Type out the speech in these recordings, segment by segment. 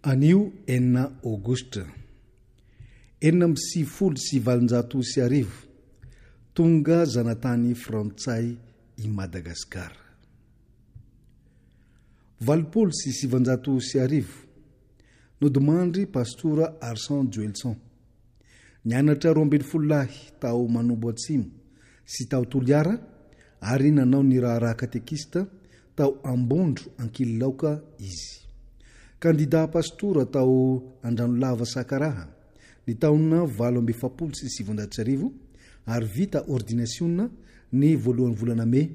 Anio 4 Aogositra 1970 tonga zanatany Frantsay I Madagasikara. 1970 nodimandry pastora Arsan Joelson nianatra 12 lahy tao Manombo Atsimo sy tao Toliara ary nanao ny raharaha katekista tao Ambondro Ankililaoka izy. Kandida pastora tao Andranolava Sakaraha ny taona 1770 ary vita ordinationna ny voalohan'ny volana May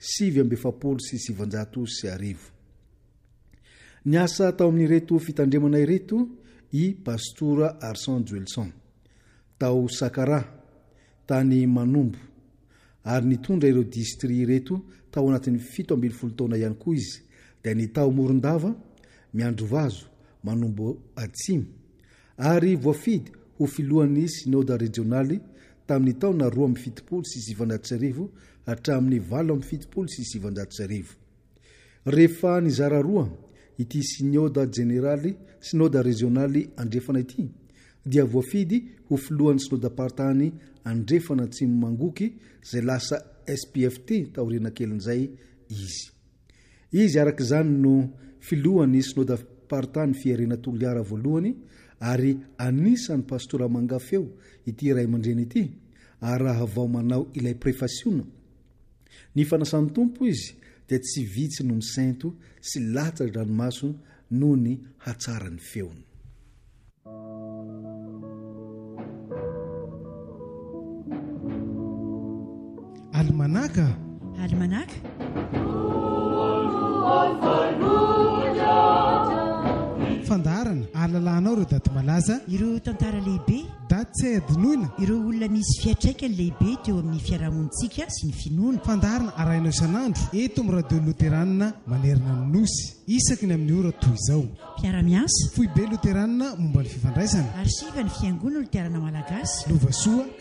1770. Niasa tao amin'ireto fitandremana ireto I pastora Arsan Joelson tao Sakaraha tany Manombo ary nitondra ireo distri ireto tao anatin'ny 17 taona ihany koa izy, dia ny tao Morondava, Miandrovazo, Manombo Atsimo ary voafidy ho filohan'ny synode regionaly tamin'ny taona 1770 hatramin'ny 1770. Rehefa nizara roa ity synode generaly synode regionaly andrefana ity dia voafidy ho filohan'ny synodam-paritany andrefana Atsimo Mangoky zay lasa SPFT taorina kelin'izay izy. Izy araka izany no filohan'ny synodam-paritany fiarena Toliara voalohany ary anisan'ny pastora mangafeo ity ray aman-dreny ity ary raha vao manao ilay prefasiona ny fanasan'ny tompo izy dia tsy vitsy no misento sy latsa ranomaso noho ny hatsarany feony. Almanaka fandarana ahalalànao ireo daty malaza, ireo tantara lehibe, daty tsy adinoina, ireo olona misy fiatraikany lehibe teo amin'ny fiarahamonitsika sy ny finoana. fandarana arahinao isan'andro eto amin'ny radio loteranina manerana ny nosy isaky ny amin'ny ora toy izao. Mpiara-miasa Foibe loteranina momba ny fifandraisana, arsiva ny fiangonana Luterana Malagasy, Lovasoa